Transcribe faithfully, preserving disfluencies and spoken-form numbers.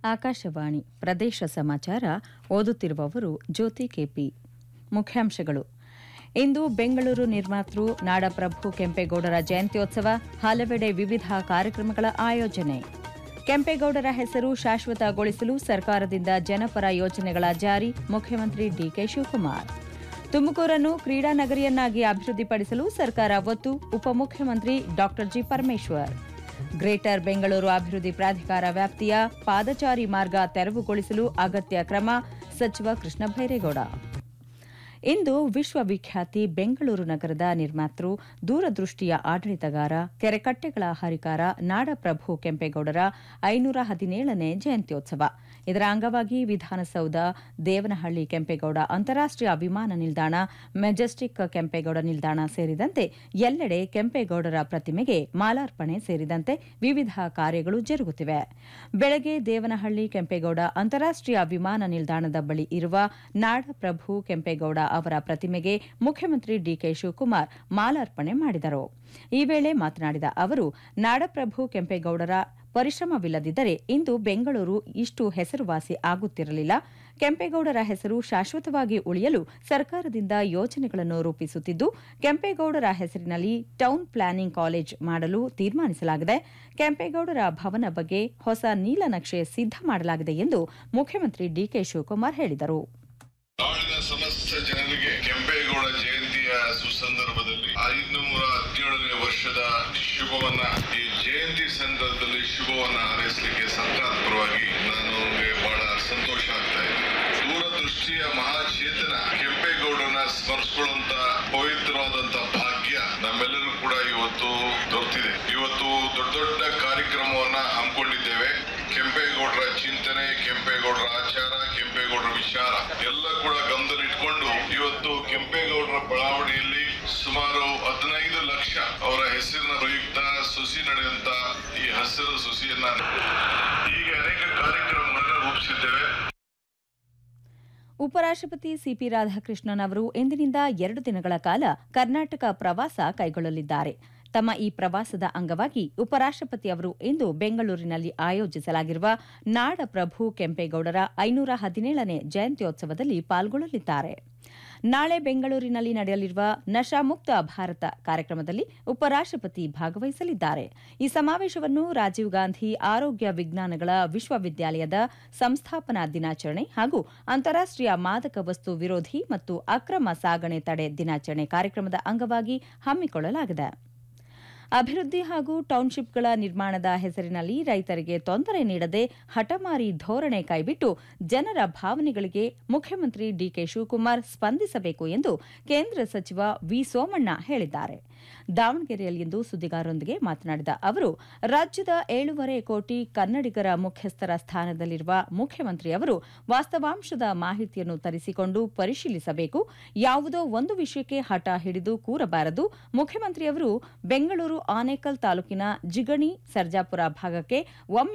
ಆಕಾಶವಾಣಿ ಪ್ರದೇಶ ಸಮಾಚಾರ ಓದುತ್ತಿರುವವರು ಜ್ಯೋತಿ ಕೆಪಿ. ಮುಖ್ಯಾಂಶಗಳು. ಇಂದು ಬೆಂಗಳೂರು ನಿರ್ಮಾತೃ ನಾಡಪ್ರಭು ಕೆಂಪೇಗೌಡರ ಜಯಂತ್ಯೋತ್ಸವ, ಹಲವೆಡೆ ವಿವಿಧ ಕಾರ್ಯಕ್ರಮಗಳ ಆಯೋಜನೆ. ಕೆಂಪೇಗೌಡರ ಹೆಸರು ಶಾಶ್ವತಗೊಳಿಸಲು ಸರ್ಕಾರದಿಂದ ಜನಪರ ಯೋಜನೆಗಳ ಜಾರಿ, ಮುಖ್ಯಮಂತ್ರಿ ಡಿಕೆ ಶಿವಕುಮಾರ್. ತುಮಕೂರನ್ನು ಕ್ರೀಡಾ ನಗರಿಯನ್ನಾಗಿ ಅಭಿವೃದ್ಧಿಪಡಿಸಲು ಸರ್ಕಾರ ಒತ್ತು, ಉಪಮುಖ್ಯಮಂತ್ರಿ ಡಾ ಜಿ ಪರಮೇಶ್ವರ್. ಗ್ರೇಟರ್ ಬೆಂಗಳೂರು ಅಭಿವೃದ್ಧಿ ಪ್ರಾಧಿಕಾರ ವ್ಯಾಪ್ತಿಯ ಪಾದಚಾರಿ ಮಾರ್ಗ ತೆರವುಗೊಳಿಸಲು ಅಗತ್ಯ ಕ್ರಮ, ಸಚಿವ ಕೃಷ್ಣ ಬೈರೇಗೌಡ. ಇಂದು ವಿಶ್ವವಿಖ್ಯಾತಿ ಬೆಂಗಳೂರು ನಗರದ ನಿರ್ಮಾತೃ, ದೂರದೃಷ್ಟಿಯ ಆಡಳಿತಗಾರ, ಕೆರೆಕಟ್ಟೆಗಳ ಹರಿಕಾರ ನಾಡಪ್ರಭು ಕೆಂಪೇಗೌಡರ ಐನೂರ ಹದಿನೇಳನೇ ಜಯಂತ್ಯೋತ್ಸವ. ಇದರ ಅಂಗವಾಗಿ ವಿಧಾನಸೌಧ, ದೇವನಹಳ್ಳಿ ಕೆಂಪೇಗೌಡ ಅಂತಾರಾಷ್ಟೀಯ ವಿಮಾನ ನಿಲ್ದಾಣ, ಮೆಜೆಸ್ಟಿಕ್ ಕೆಂಪೇಗೌಡ ನಿಲ್ದಾಣ ಸೇರಿದಂತೆ ಎಲ್ಲೆಡೆ ಕೆಂಪೇಗೌಡರ ಪ್ರತಿಮೆಗೆ ಮಾಲಾರ್ಪಣೆ ಸೇರಿದಂತೆ ವಿವಿಧ ಕಾರ್ಯಗಳು ಜರುಗುತ್ತಿವೆ. ಬೆಳಗ್ಗೆ ದೇವನಹಳ್ಳಿ ಕೆಂಪೇಗೌಡ ಅಂತಾರಾಷ್ಟೀಯ ವಿಮಾನ ನಿಲ್ದಾಣದ ಬಳಿ ಇರುವ ನಾಡಪ್ರಭು ಕೆಂಪೇಗೌಡ ಅವರ ಪ್ರತಿಮೆಗೆ ಮುಖ್ಯಮಂತ್ರಿ ಡಿಕೆ ಶಿವಕುಮಾರ್ ಮಾಲಾರ್ಪಣೆ ಮಾಡಿದರು. ಈ ವೇಳೆ ಮಾತನಾಡಿದ ಅವರು, ನಾಡಪ್ರಭು ಕೆಂಪೇಗೌಡರ ಪರಿಶ್ರಮವಿಲ್ಲದಿದ್ದರೆ ಇಂದು ಬೆಂಗಳೂರು ಇಷ್ಟು ಹೆಸರುವಾಸಿ ಆಗುತ್ತಿರಲಿಲ್ಲ. ಕೆಂಪೇಗೌಡರ ಹೆಸರು ಶಾಶ್ವತವಾಗಿ ಉಳಿಯಲು ಸರ್ಕಾರದಿಂದ ಯೋಜನೆಗಳನ್ನು ರೂಪಿಸುತ್ತಿದ್ದು, ಕೆಂಪೇಗೌಡರ ಹೆಸರಿನಲ್ಲಿ ಟೌನ್ ಪ್ಲಾನಿಂಗ್ ಕಾಲೇಜ್ ಮಾಡಲು ತೀರ್ಮಾನಿಸಲಾಗಿದೆ. ಕೆಂಪೇಗೌಡರ ಭವನ ಬಗ್ಗೆ ಹೊಸ ನೀಲನಕ್ಷೆ ಸಿದ್ಧ ಮಾಡಲಾಗಿದೆ ಎಂದು ಮುಖ್ಯಮಂತ್ರಿ ಡಿಕೆ ಶಿವಕುಮಾರ್ ಹೇಳಿದರು. ನಾಡಿನ ಸಮಸ್ತ ಜನರಿಗೆ ಕೆಂಪೇಗೌಡ ಜಯಂತಿಯ ಸುಸಂದರ್ಭದಲ್ಲಿ ಐನೂರ ಹದಿನೇಳನೇ ವರ್ಷದ ಶುಭವನ್ನ, ಈ ಜಯಂತಿ ಸಂದರ್ಭದಲ್ಲಿ ಶುಭವನ್ನ ಹಾರೈಸಲಿಕ್ಕೆ ಸರ್ಕಾರದ ಪರವಾಗಿ ನಾನು ಬಹಳ ಸಂತೋಷ ಆಗ್ತಾ ಇದೆ. ದೂರದೃಷ್ಟಿಯ ಮಹಾಚೇತನ ಕೆಂಪೇಗೌಡರನ್ನ ಸ್ಮರಿಸಿಕೊಳ್ಳುವಂತ ಪವಿತ್ರವಾದಂತ ಭಾಗ್ಯ ನಮ್ಮೆಲ್ಲರೂ ಕೂಡ ಇವತ್ತು ದೊರೆತಿದೆ. ಇವತ್ತು ದೊಡ್ಡ ದೊಡ್ಡ ಕಾರ್ಯಕ್ರಮವನ್ನ ಹಮ್ಮಿಕೊಂಡಿದ್ದೇವೆ. ಕೆಂಪೇಗೌಡರ ಚಿಂತನೆ, ಕೆಂಪೇಗೌಡರ ಆಚಾರ, ಕೆಂಪೇಗೌಡರ ವಿಚಾರ ಎಲ್ಲ ಕೂಡ ಗಮನದಲ್ಲಿಟ್ಕೊಂಡು ಇವತ್ತು ಕೆಂಪೇಗೌಡರ ಬಡಾವಣೆಯಲ್ಲಿ ಸುಮಾರು ಹದಿನೈದು ಲಕ್ಷ ಅವರ ಹೆಸರಿನ ಪ್ರಯುಕ್ತ ಸುಸಿ ನಡೆಯುವಂತ ಈ ಹಸಿರು ಸುಸಿಯನ್ನ ಹೀಗೆ ಅನೇಕ ಕಾರ್ಯಕ್ರಮಗಳನ್ನ ರೂಪಿಸಿದ್ದೇವೆ. ಉಪರಾಷ್ಟಪತಿ ಸಿಪಿ ರಾಧಾಕೃಷ್ಣನ್ ಅವರು ಇಂದಿನಿಂದ ಎರಡು ದಿನಗಳ ಕಾಲ ಕರ್ನಾಟಕ ಪ್ರವಾಸ ಕೈಗೊಳ್ಳಲಿದ್ದಾರೆ. ತಮ್ಮ ಈ ಪ್ರವಾಸದ ಅಂಗವಾಗಿ ಉಪರಾಷ್ಟಪತಿ ಅವರು ಇಂದು ಬೆಂಗಳೂರಿನಲ್ಲಿ ಆಯೋಜಿಸಲಾಗಿರುವ ನಾಡಪ್ರಭು ಕೆಂಪೇಗೌಡರ ಐನೂರ ಹದಿನೇಳನೇ ಜಯಂತ್ಯೋತ್ಸವದಲ್ಲಿ ಪಾಲ್ಗೊಳ್ಳಲಿದ್ದಾರೆ. ನಾಳೆ ಬೆಂಗಳೂರಿನಲ್ಲಿ ನಡೆಯಲಿರುವ ನಶಾಮುಕ್ತ ಭಾರತ ಕಾರ್ಯಕ್ರಮದಲ್ಲಿ ಉಪರಾಷ್ಟಪತಿ ಭಾಗವಹಿಸಲಿದ್ದಾರೆ. ಈ ಸಮಾವೇಶವನ್ನು ರಾಜೀವ್ ಗಾಂಧಿ ಆರೋಗ್ಯ ವಿಜ್ಞಾನಗಳ ವಿಶ್ವವಿದ್ಯಾಲಯದ ಸಂಸ್ಥಾಪನಾ ದಿನಾಚರಣೆ ಹಾಗೂ ಅಂತಾರಾಷ್ಟೀಯ ಮಾದಕ ವಸ್ತು ವಿರೋಧಿ ಮತ್ತು ಅಕ್ರಮ ಸಾಗಣೆ ತಡೆ ದಿನಾಚರಣೆ ಕಾರ್ಯಕ್ರಮದ ಅಂಗವಾಗಿ ಹಮ್ಮಿಕೊಳ್ಳಲಾಗಿದೆ. ಅಭಿವೃದ್ಧಿ ಹಾಗೂ ಟೌನ್ಶಿಪ್ಗಳ ನಿರ್ಮಾಣದ ಹೆಸರಿನಲ್ಲಿ ರೈತರಿಗೆ ತೊಂದರೆ ನೀಡದೆ ಹಠಮಾರಿ ಧೋರಣೆ ಕೈಬಿಟ್ಟು ಜನರ ಭಾವನೆಗಳಿಗೆ ಮುಖ್ಯಮಂತ್ರಿ ಡಿಕೆ ಶಿವಕುಮಾರ್ ಸ್ಪಂದಿಸಬೇಕು ಎಂದು ಕೇಂದ್ರ ಸಚಿವ ವಿ ಸೋಮಣ್ಣ ಹೇಳಿದ್ದಾರೆ. ದಾವಣಗೆರೆಯಲ್ಲಿಂದು ಸುದ್ದಿಗಾರರೊಂದಿಗೆ ಮಾತನಾಡಿದ ಅವರು, ರಾಜ್ಯದ ಏಳೂವರೆ ಕೋಟಿ ಕನ್ನಡಿಗರ ಮುಖ್ಯಸ್ಥರ ಸ್ಥಾನದಲ್ಲಿರುವ ಮುಖ್ಯಮಂತ್ರಿ ಅವರು ವಾಸ್ತವಾಂಶದ ಮಾಹಿತಿಯನ್ನು ತರಿಸಿಕೊಂಡು ಪರಿಶೀಲಿಸಬೇಕು. ಯಾವುದೋ ಒಂದು ವಿಷಯಕ್ಕೆ ಹಠ ಹಿಡಿದು ಕೂರಬಾರದು. ಮುಖ್ಯಮಂತ್ರಿಯವರು ಬೆಂಗಳೂರು ಆನೇಕಲ್ ತಾಲೂಕಿನ ಜಿಗಣಿ, ಸರ್ಜಾಪುರ ಭಾಗಕ್ಕೆ ಒಮ್ಮೆ